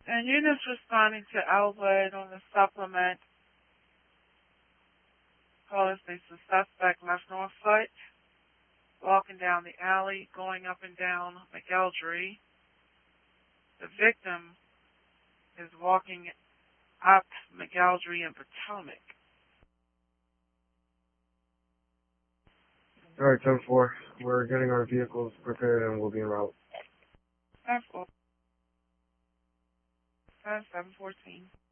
And units responding to Elwood on the supplement told us the suspect left Northfoot, walking down the alley, going up and down McElderry. The victim is walking up McElderry and Potomac. Alright, 10-4. We're getting our vehicles prepared and we'll be en route. 10-4. 7-14.